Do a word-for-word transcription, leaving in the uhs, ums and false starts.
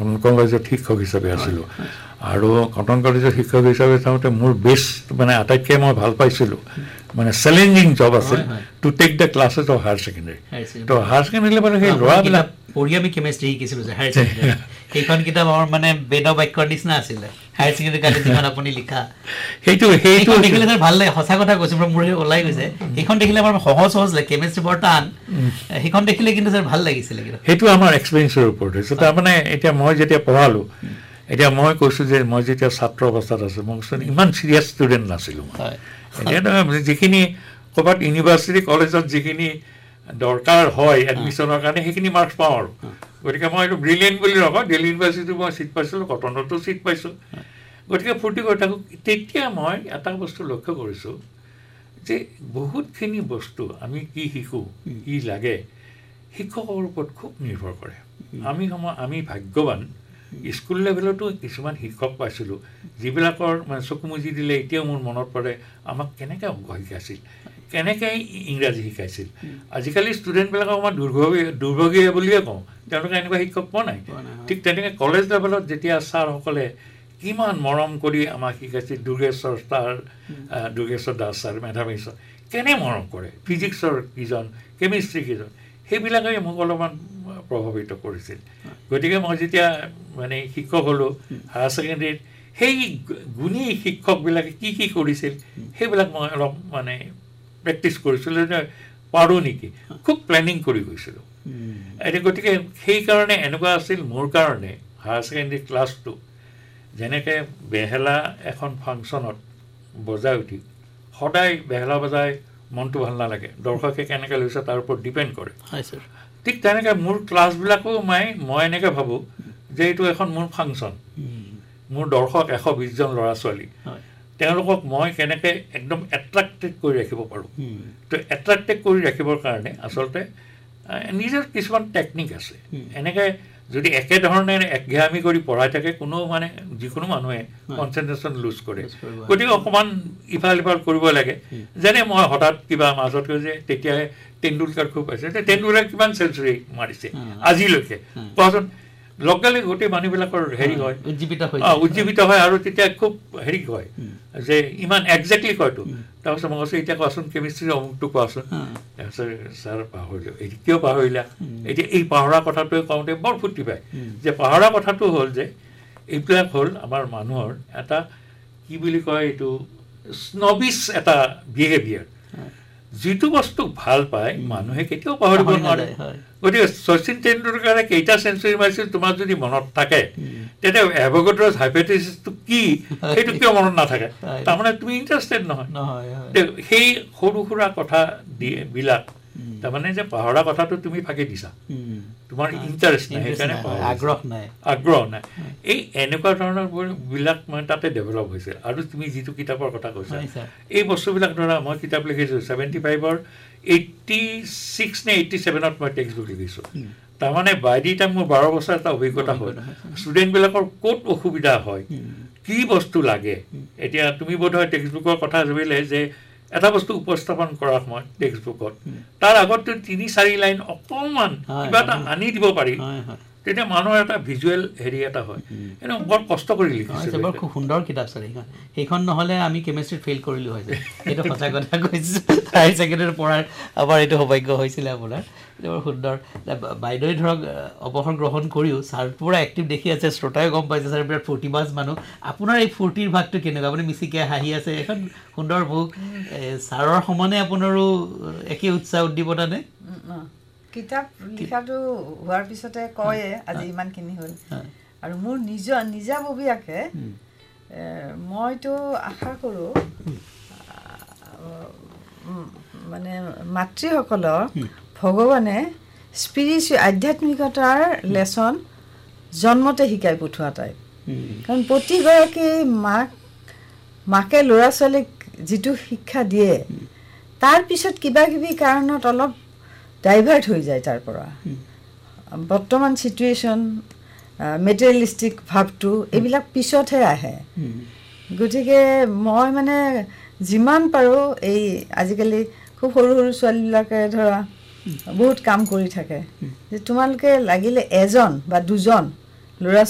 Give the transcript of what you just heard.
cotton কলেজত শিক্ষক হিচাপে আছিলোঁ আৰু কটন কলেজৰ শিক্ষক হিচাপে থাকোঁতে মোৰ বেষ্ট মানে আটাইতকৈ মই ভাল পাইছিলোঁ মানে চেলেঞ্জিং জব আছিল to take the classes of higher secondary তো হায়াৰ ছেকেণ্ডেৰী লেভেলৰ সেই ল'ৰাবিলাক পঢ়ি আমি কেমেষ্ট্ৰি শিকিছিলোঁ যে হায়াৰ ছেকেণ্ডেৰী সেইখন কিতাপ আমাৰ মানে বেদ বাক্যৰ নিচিনা আছিলে হায়াৰ ছেকেণ্ডেৰী কাৰণে যিমান আপুনি লিখা সেইটো সেইটো দেখিলে তাৰ ভাল লাগে সঁচা কথা কৈছোঁ মোৰ ওলাই গৈছে সেইখন দেখিলে আমাৰ সহজ সহজ লাগে কেমেষ্ট্ৰি বৰ টান সেইখন দেখিলে কিন্তু ছাৰ ভাল লাগিছিলে কিন্তু সেইটো আমাৰ এক্সপিৰিয়েঞ্চৰ ওপৰত হৈছে তাৰমানে এতিয়া মই যেতিয়া পঢ়ালোঁ এতিয়া মই কৈছোঁ যে মই যেতিয়া ছাত্ৰ অৱস্থাত আছোঁ মই কৈছোঁ ইমান চিৰিয়াছ ষ্টুডেণ্ট নাছিলোঁ মই এতিয়া যিখিনি ক'ৰবাত ইউনিভাৰ্চিটি কলেজত যিখিনি দৰকাৰ হয় এডমিশ্যনৰ কাৰণে সেইখিনি মাৰ্কছ পাওঁ আৰু গতিকে মই এইটো ব্ৰিলিয়েণ্ট বুলি নকওঁ দিল্লী ইউনিভাৰ্চিটিত মই ছিট পাইছিলোঁ কটনতো ছিট পাইছোঁ গতিকে ফূৰ্তি কৰি থাকোঁ তেতিয়া মই এটা বস্তু লক্ষ্য কৰিছোঁ যে বহুতখিনি বস্তু আমি কি শিকোঁ কি লাগে শিক্ষকৰ ওপৰত খুব নিৰ্ভৰ কৰে আমি সময় আমি ভাগ্যৱান স্কুল লেভেলতো কিছুমান শিক্ষক পাইছিলোঁ যিবিলাকৰ মানে চকু মুজি দিলে এতিয়াও মোৰ মনত পৰে আমাক কেনেকৈ অংক শিকাইছিল কেনেকৈ ইংৰাজী শিকাইছিল আজিকালি ষ্টুডেণ্টবিলাকক আমাৰ দুৰ্ভগী দুৰ্ভগীয়া বুলিয়ে কওঁ তেওঁলোকে এনেকুৱা শিক্ষক পোৱা নাই ঠিক তেনেকৈ কলেজ লেভেলত যেতিয়া ছাৰসকলে কিমান মৰম কৰি আমাক শিকাইছিল দুৰ্গেশ্বৰ ছাৰ দুৰ্গেশ্বৰ দাস ছাৰ মেধামেশ্বৰ কেনে মৰম কৰে ফিজিক্সৰ কিজন কেমিষ্ট্ৰি কিজন সেইবিলাকে মোক অলপমান প্ৰভাৱিত কৰিছিল গতিকে মই যেতিয়া মানে শিক্ষক হ'লোঁ হায়াৰ ছেকেণ্ডেৰীত সেই গুণী শিক্ষকবিলাকে কি কি কৰিছিল সেইবিলাক মই অলপ মানে প্ৰেক্টিছ কৰিছিলোঁ যে পাৰোঁ নেকি খুব প্লেনিং কৰি গৈছিলোঁ এতিয়া গতিকে সেইকাৰণে এনেকুৱা আছিল মোৰ কাৰণে হায়াৰ ছেকেণ্ডেৰী ক্লাছটো যেনেকৈ বেহেলা এখন ফাংচনত বজাই উঠি সদায় বেহেলা বজাই মনটো ভাল নালাগে দৰ্শকে কেনেকৈ লৈছে তাৰ ওপৰত ডিপেণ্ড কৰে ঠিক তেনেকৈ মোৰ ক্লাছবিলাকো মই মই এনেকৈ ভাবোঁ যে এইটো এখন মোৰ ফাংচন মোৰ দৰ্শক এশ বিছজন ল'ৰা ছোৱালী তেওঁলোকক মই কেনেকৈ একদম এট্ৰাক্টেড কৰি ৰাখিব পাৰোঁ তো এট্ৰাক্টেড কৰি ৰাখিবৰ কাৰণে আচলতে নিজৰ কিছুমান টেকনিক আছে এনেকৈ যদি একেধৰণে একঘেয়ামি কৰি পঢ়াই থাকে কোনো মানে যিকোনো মানুহে কনচেনট্ৰেশ্যন লুজ কৰে গতিকে অকণমান ইফাল সিফাল কৰিব লাগে যেনে মই হঠাৎ কিবা মাজত কৈ যে তেতিয়াহে তেণ্ডুলকাৰ খুব আছে তেণ্ডুলকাৰ কিমান চেঞ্চুৰী মাৰিছে আজিলৈকে কোৱাচোন লগালে গোটেই মানুহবিলাকৰ হেৰি হয় উজ্জীৱিত হয় উজ্জীৱিত হয় আৰু তেতিয়া খুব হেৰি হয় যে ইমান একজেক্টলি কয়তো তাৰপিছত মই কৈছোঁ এতিয়া কোৱাচোন কেমিষ্ট্ৰিৰ অমুকটো কোৱাচোন তাৰপিছত ছাৰ পাহৰিলোঁ এতিয়া কিয় পাহৰিলা এতিয়া এই পাহৰা কথাটোৱে কওঁতে বৰ ফূৰ্তি পায় যে পাহৰা কথাটো হ'ল যে এইবিলাক হ'ল আমাৰ মানুহৰ এটা কি বুলি কয় এইটো স্নবিছ এটা বিহেভিয়াৰ যিটো বস্তু ভাল পায় মানুহে কেতিয়াও পাহৰিব নোৱাৰে গতিকে শচীন তেণ্ডুলকাৰে কেইটা চেঞ্চুৰী মাৰিছিল তোমাৰ যদি মনত থাকে তেতিয়া এভোগাড্ৰছ হাইপথেচিছটো কি সেইটো কিয় মনত নাথাকে তাৰমানে তুমি ইণ্টাৰেষ্টেড নহয় সেই সৰু সুৰা কথা দিয়ে বিলাক তাৰমানে যে পাহৰা কথাটো তুমি ফাঁকি দিছা তোমাৰ ইণ্টাৰেষ্ট নাই সেইকাৰণে আগ্ৰহ নাই আগ্ৰহ নাই এই এনেকুৱা ধৰণৰ বিলাক মানে তাতে ডেভেলপ হৈছে আৰু তুমি যিটো কিতাপৰ কথা কৈছা এই বস্তুবিলাক ধৰা মই কিতাপ লিখিছোঁ ছেভেণ্টি ফাইভৰ এইট্টি ছিক্স নে এইট্টি ছেভেনত মই টেক্সট বুক লিখিছোঁ তাৰমানে বাই দি টাইম মোৰ বাৰ বছৰ এটা অভিজ্ঞতা হ'ল ষ্টুডেণ্টবিলাকৰ ক'ত অসুবিধা হয় কি বস্তু লাগে এতিয়া তুমি বোধহয় টেক্সট বুকৰ কথা ভাবিলে যে এটা বস্তু উপস্থাপন কৰাৰ সময়ত টেক্সট বুকত তাৰ আগতো তিনি চাৰি লাইন অকণমান কিবা এটা আনি দিব পাৰি তেতিয়া মানুহৰ এটা ভিজুৱেল হেৰি এটা হয় এনে বৰ কষ্ট কৰি লিখিছে বৰ খুব সুন্দৰ কিতাপ ছাৰ সেইখন সেইখন নহ'লে আমি কেমেষ্ট্ৰিত ফেইল কৰিলোঁ হয় সেইটো সঁচা কথা কৈছোঁ হায়াৰ ছেকেণ্ডেৰীত পঢ়াৰ আমাৰ এইটো সৌভাগ্য হৈছিলে আপোনাৰ বৰ সুন্দৰ বাইদেৱে ধৰক অৱসৰ গ্ৰহণ কৰিও ছাৰ পূৰা এক্টিভ দেখি আছে শ্ৰোতাই গম পাইছে ছাৰ বিৰাট ফূৰ্তিবাজ মানুহ আপোনাৰ এই ফূৰ্তিৰ ভাগটো কেনেকুৱা আপুনি মিচিকে হাঁহি আছে এখন সুন্দৰ বুক ছাৰৰ সমানে আপোনাৰো একে উৎসাহ উদ্দীপনা নে কিতাপ লিখাটো হোৱাৰ পিছতে কয়ে আজি ইমানখিনি হ'ল আৰু মোৰ নিজৰ নিজাববীয়াকে মইতো আশা কৰোঁ মানে মাতৃসকলক ভগৱানে স্পিৰিচুৱেল আধ্যাত্মিকতাৰ লেচন জন্মতে শিকাই পঠোৱা টাইপ কাৰণ প্ৰতিগৰাকী মাক মাকে ল'ৰা ছোৱালীক যিটো শিক্ষা দিয়ে তাৰপিছত কিবা কিবি কাৰণত অলপ ডাইভাৰ্ট হৈ যায় তাৰ পৰা বৰ্তমান চিটুৱেশ্যন মেটেৰিয়েলিষ্টিক ভাৱটো এইবিলাক পিছতহে আহে গতিকে মই মানে যিমান পাৰোঁ এই আজিকালি খুব সৰু সৰু ছোৱালীবিলাকে ধৰা বহুত কাম কৰি থাকে যে তোমালোকে লাগিলে এজন বা দুজন ল'ৰা